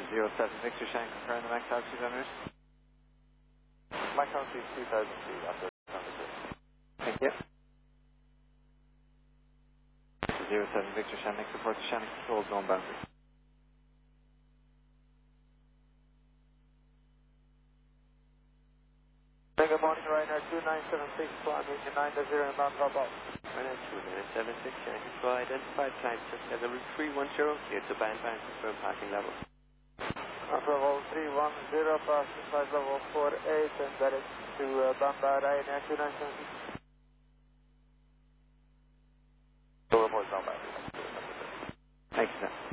07 Victor Shank, confirm the max altitude on route. Max altitude 2000 feet after temperature. Thank you. 07 Victor Shank, report to Shank control zone boundary. Good morning, Ryanair 2976, climb engine 90 inbound drop off. Ryanair 2976, Shank control identified climb just at level 310, clear to band confirm parking level. Level 310, passing flight level 48 and direct to Bamba, Ryanair 2976. Report zone boundary. Excellent.